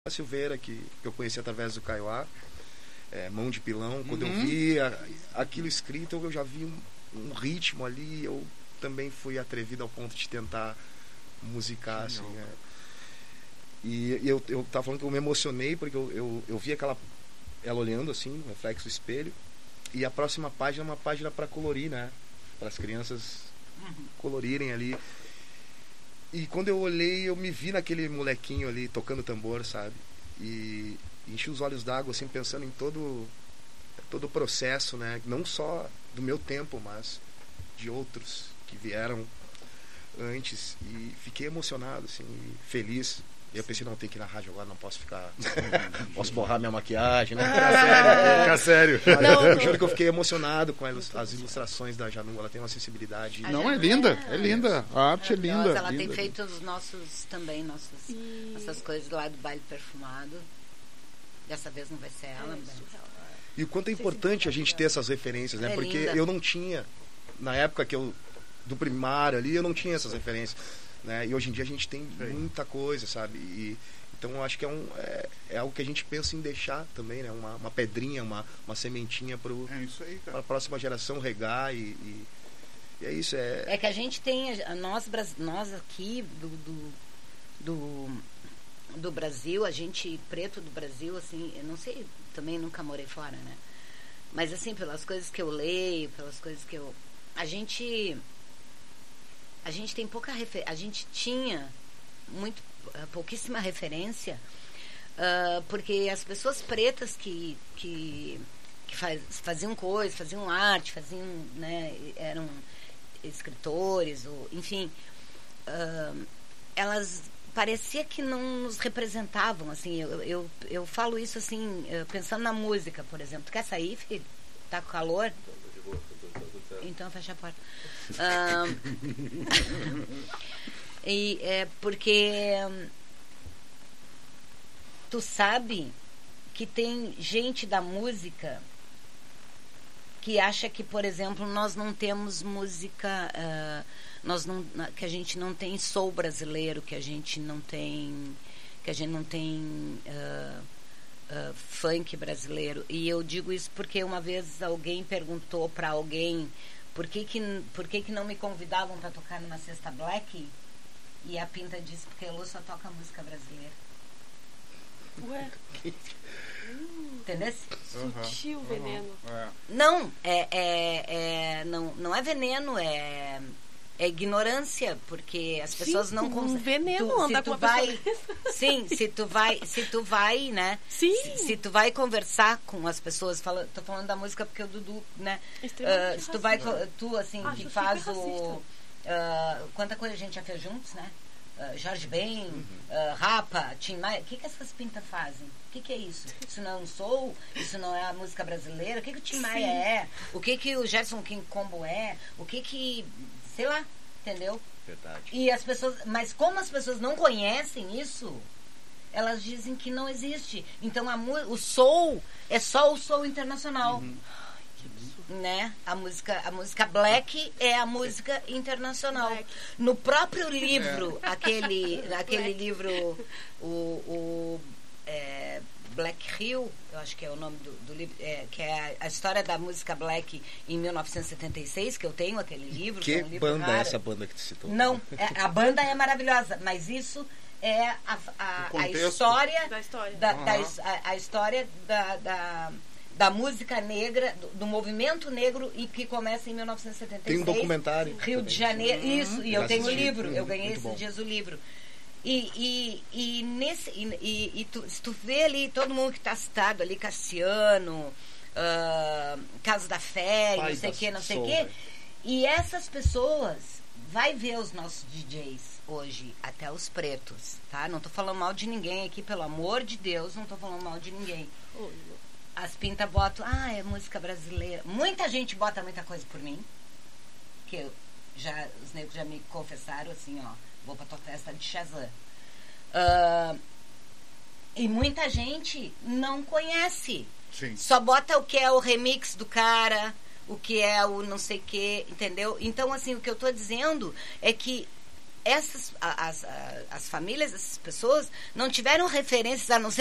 Silveira, que eu conheci através do Kaiowá, Mão de Pilão. Quando eu vi aquilo escrito, eu já vi um ritmo ali. Eu também fui atrevido ao ponto de tentar musicar, assim, E eu tava falando que eu me emocionei porque eu vi ela olhando assim, no reflexo do espelho, e a próxima página é uma página para colorir, né? Para as crianças colorirem ali. E quando eu olhei, eu me vi naquele molequinho ali tocando tambor, sabe? E enchi os olhos d'água, assim, pensando em todo o processo, né? Não só do meu tempo, mas de outros que vieram antes. E fiquei emocionado, assim, feliz. E eu pensei, não, tem que ir na rádio agora, não posso ficar... posso borrar minha maquiagem, né? Ficar sério. Eu juro que eu fiquei emocionado com as ilustrações da Janu. Ela tem uma sensibilidade... Não, é linda, é linda. A arte é linda. Ela linda, tem feito os nossos, também, essas coisas lá do baile perfumado. Dessa vez não vai ser ela, E o quanto é importante a gente ter essas referências, né? Porque eu não tinha, na época do primário ali, eu não tinha essas referências. Né? E hoje em dia a gente tem muita coisa, sabe? Então eu acho que é algo que a gente pensa em deixar também, né? Uma pedrinha, uma sementinha para a próxima geração regar e é isso. É que a gente tem, nós aqui do Brasil, a gente preto do Brasil, assim, eu não sei, também nunca morei fora, né? Mas assim, pelas coisas que eu leio, pelas coisas que a gente tem pouca referência, a gente tinha pouquíssima referência, porque as pessoas pretas que faziam coisas, faziam arte, né, eram escritores, enfim, elas parecia que não nos representavam, assim, eu falo isso assim, pensando na música, por exemplo. Tu quer sair, filho? Tá com calor? Então fecha a porta. E porque tu sabe que tem gente da música que acha que, por exemplo, nós não temos música, que a gente não tem soul brasileiro, que a gente não tem funk brasileiro. E eu digo isso porque uma vez alguém perguntou para alguém por que não me convidavam para tocar numa cesta black, e a Pinta disse porque a Lu só toca música brasileira. Ué? Entendeu? Sutil veneno. Não, não é veneno, é ignorância, porque as pessoas não conseguem. Veneno, se tu vai, sim, se tu vai, né? Sim. Se tu vai conversar com as pessoas, tô falando da música porque o Dudu, né? Se tu vai, tu assim, que faz quanta coisa a gente já fez juntos, né? Jorge Ben, Rapa, Tim Maia, o que essas pintas fazem? O que é isso? Isso não é um soul? Isso não é a música brasileira? O que o Tim Maia é? O que o Gerson King Combo é? O que sei lá, entendeu? Verdade. E as pessoas, mas como as pessoas não conhecem isso, elas dizem que não existe. Então o soul é só o soul internacional. Né? A música black é a música internacional. Black. No próprio livro, aquele livro, Black Hill, eu acho que é o nome do livro, que é a história da música black em 1976, que eu tenho aquele livro. Que é um livro banda raro. É essa banda que tu citou? Não, a banda é maravilhosa, mas isso é a história a história da música negra, do movimento negro, e que começa em 1976. Tem um documentário. Rio de Janeiro, isso, e eu tenho o livro, eu ganhei esses dias o livro. E se tu vê ali todo mundo que está citado ali, Cassiano, Casa da Fé, não sei o quê, e essas pessoas vai ver os nossos DJs hoje, até os pretos, tá? Não tô falando mal de ninguém aqui, pelo amor de Deus, não tô falando mal de ninguém. As pintas botam, é música brasileira. Muita gente bota muita coisa por mim, que os negros já me confessaram assim, vou pra tua festa de Shazam. E muita gente não conhece. Sim. Só bota o que é o remix do cara, o que é o não sei o que, entendeu? Então, assim, o que eu tô dizendo é que as famílias, essas pessoas, não tiveram referências a não ser